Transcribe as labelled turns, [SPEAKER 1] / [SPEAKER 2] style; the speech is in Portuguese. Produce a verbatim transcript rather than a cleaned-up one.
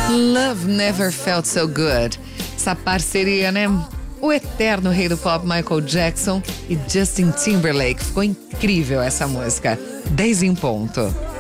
[SPEAKER 1] Love Never Felt So Good. Essa parceria, né? O eterno rei do pop Michael Jackson e Justin Timberlake. Ficou incrível essa música. dez em ponto.